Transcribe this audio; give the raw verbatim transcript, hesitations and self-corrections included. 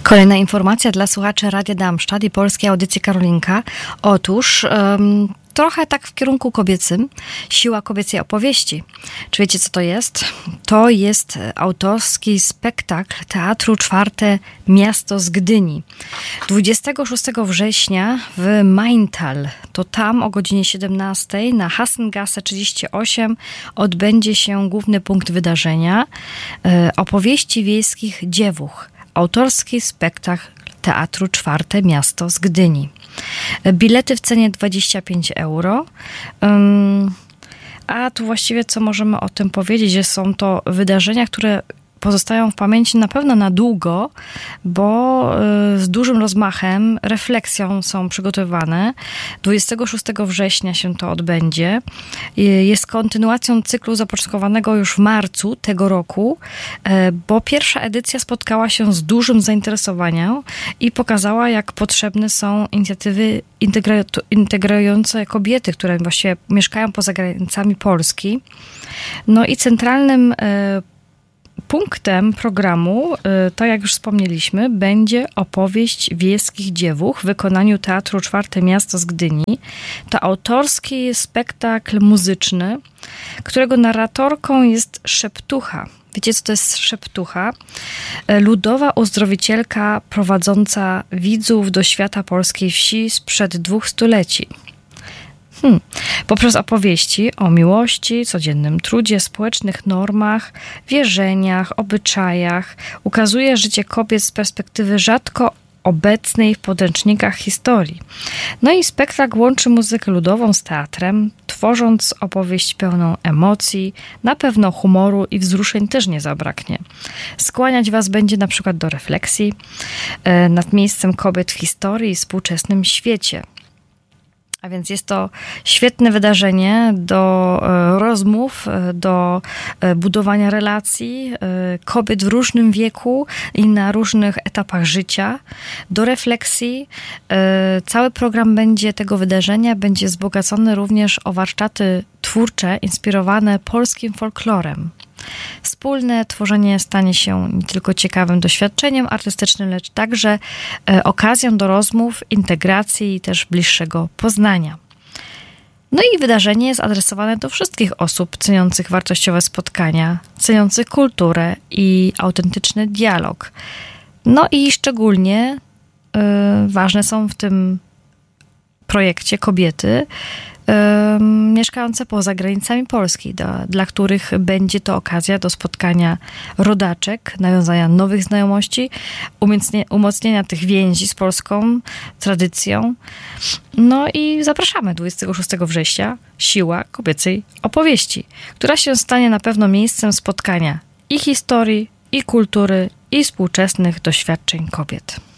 Kolejna informacja dla słuchaczy Radia Darmstadt i Polskiej Audycji Karolinka. Otóż um, trochę tak w kierunku kobiecym. Siła kobiecej opowieści. Czy wiecie, co to jest? To jest autorski spektakl Teatru Czwarte Miasto z Gdyni. dwudziestego szóstego września w Maintal. To tam o godzinie siedemnastej na Hassengasse trzydzieści osiem odbędzie się główny punkt wydarzenia. E, opowieści wiejskich dziewuch. Autorski spektakl Teatru Czwarte Miasto z Gdyni. Bilety w cenie dwadzieścia pięć euro. Um, a tu właściwie co możemy o tym powiedzieć, że są to wydarzenia, które pozostają w pamięci na pewno na długo, bo z dużym rozmachem, refleksją są przygotowane. dwudziestego szóstego września się to odbędzie. Jest kontynuacją cyklu zapoczątkowanego już w marcu tego roku, bo pierwsza edycja spotkała się z dużym zainteresowaniem i pokazała, jak potrzebne są inicjatywy integrujące kobiety, które właściwie mieszkają poza granicami Polski. No i centralnym punktem programu, to jak już wspomnieliśmy, będzie opowieść wiejskich dziewuch w wykonaniu Teatru Czwarte Miasto z Gdyni. To autorski spektakl muzyczny, którego narratorką jest szeptucha. Wiecie, co to jest szeptucha? Ludowa uzdrowicielka prowadząca widzów do świata polskiej wsi sprzed dwóch stuleci. Hmm. Poprzez opowieści o miłości, codziennym trudzie, społecznych normach, wierzeniach, obyczajach ukazuje życie kobiet z perspektywy rzadko obecnej w podręcznikach historii. No i spektakl łączy muzykę ludową z teatrem, tworząc opowieść pełną emocji, na pewno humoru i wzruszeń też nie zabraknie. Skłaniać was będzie na przykład do refleksji e, nad miejscem kobiet w historii i współczesnym świecie. A więc jest to świetne wydarzenie do e, rozmów, e, do e, budowania relacji e, kobiet w różnym wieku i na różnych etapach życia, do refleksji. E, cały program będzie tego wydarzenia będzie wzbogacony również o warsztaty twórcze inspirowane polskim folklorem. Wspólne tworzenie stanie się nie tylko ciekawym doświadczeniem artystycznym, lecz także e, okazją do rozmów, integracji i też bliższego poznania. No i wydarzenie jest adresowane do wszystkich osób ceniących wartościowe spotkania, ceniących kulturę i autentyczny dialog. No i szczególnie e, ważne są w tym projekcie kobiety, y, mieszkające poza granicami Polski, do, dla których będzie to okazja do spotkania rodaczek, nawiązania nowych znajomości, umocnienia, umocnienia tych więzi z polską tradycją. No i zapraszamy dwudziestego szóstego września, Siła kobiecej opowieści, która się stanie na pewno miejscem spotkania i historii, i kultury, i współczesnych doświadczeń kobiet.